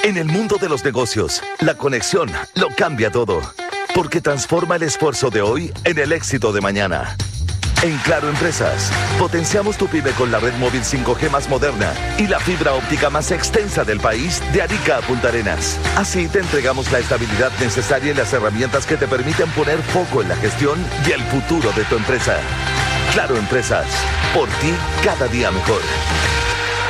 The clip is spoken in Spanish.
En el mundo de los negocios, la conexión lo cambia todo, porque transforma el esfuerzo de hoy en el éxito de mañana. En Claro Empresas, potenciamos tu pyme con la red móvil 5G más moderna y la fibra óptica más extensa del país, de Arica a Punta Arenas. Así te entregamos la estabilidad necesaria y las herramientas que te permiten poner foco en la gestión y el futuro de tu empresa. Claro Empresas, por ti cada día mejor.